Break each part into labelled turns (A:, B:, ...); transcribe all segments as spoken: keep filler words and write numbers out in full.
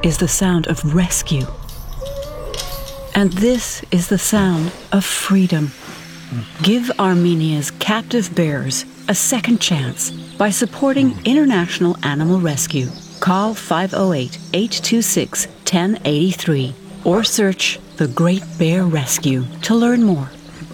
A: is the sound of rescue. And this is the sound of freedom. Give Armenia's captive bears a second chance by supporting International Animal Rescue. Call five oh eight, eight two six, one oh eight three or search The Great Bear Rescue to learn more.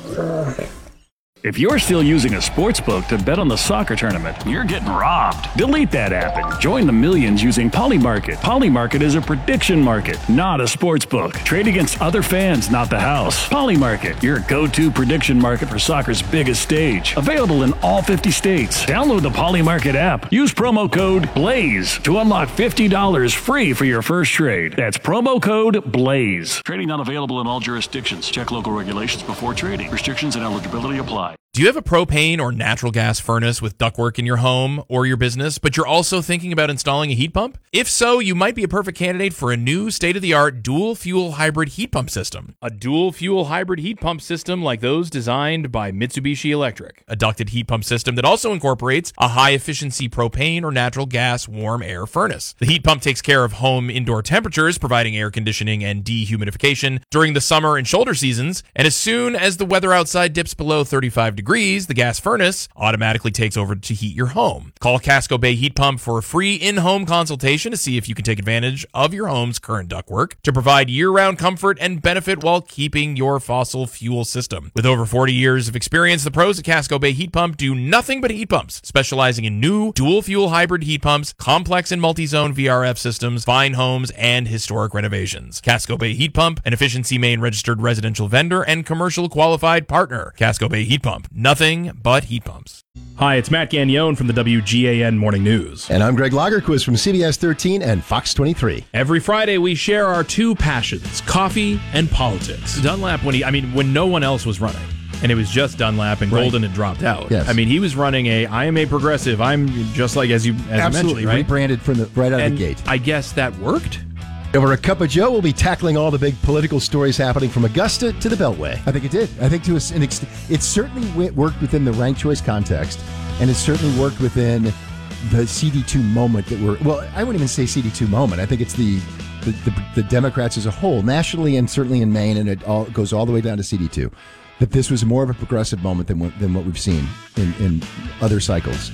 B: If you're still using a sportsbook to bet on the soccer tournament, you're getting robbed. Delete that app and join the millions using Polymarket. Polymarket is a prediction market, not a sportsbook. Trade against other fans, not the house. Polymarket, your go-to prediction market for soccer's biggest stage. Available in all fifty states. Download the Polymarket app. Use promo code BLAZE to unlock fifty dollars free for your first trade. That's promo code BLAZE. Trading not available in all jurisdictions. Check local regulations before trading. Restrictions and eligibility apply.
C: Do you have a propane or natural gas furnace with ductwork in your home or your business, but you're also thinking about installing a heat pump? If so, you might be a perfect candidate for a new state-of-the-art dual-fuel hybrid heat pump system. A dual-fuel hybrid heat pump system like those designed by Mitsubishi Electric. A ducted heat pump system that also incorporates a high-efficiency propane or natural gas warm air furnace. The heat pump takes care of home indoor temperatures, providing air conditioning and dehumidification during the summer and shoulder seasons, and as soon as the weather outside dips below thirty-five degrees, the gas furnace automatically takes over to heat your home. Call Casco Bay Heat Pump for a free in-home consultation to see if you can take advantage of your home's current ductwork to provide year-round comfort and benefit while keeping your fossil fuel system. With over forty years of experience, the pros at Casco Bay Heat Pump do nothing but heat pumps, specializing in new dual-fuel hybrid heat pumps, complex and multi-zone V R F systems, fine homes, and historic renovations. Casco Bay Heat Pump, an Efficiency Maine registered residential vendor and commercial qualified partner. Casco Bay Heat Pump. Nothing but heat pumps.
D: Hi, it's Matt Gagnon from the W G A N Morning News.
E: And I'm Greg Lagerquist from C B S thirteen and Fox twenty-three.
D: Every Friday, we share our two passions, coffee and politics. Dunlap, when he, I mean, when no one else was running, and it was just Dunlap and
E: Right.
D: Golden had dropped out.
E: Yes.
D: I mean, he was running a, I am a progressive, I'm just like, as you, as
E: Absolutely
D: you mentioned, right?
E: rebranded from the right out
D: and
E: of the gate.
D: I guess that worked.
E: Over a cup of Joe, we'll be tackling all the big political stories happening from Augusta to the Beltway. I think it did. I think to an extent, it certainly w- worked within the ranked choice context, and it certainly worked within the C D two moment that we're. Well, I wouldn't even say C D two moment. I think it's the the, the the Democrats as a whole, nationally and certainly in Maine, and it all goes all the way down to C D two. That this was more of a progressive moment than what, than what we've seen in, in other cycles.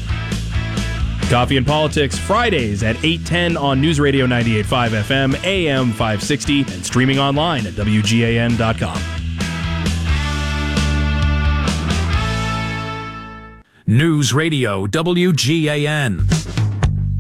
D: Coffee and Politics, Fridays at eight ten on News Radio ninety-eight point five F M, A M five sixty, and streaming online at W G A N dot com.
F: News Radio W G A N.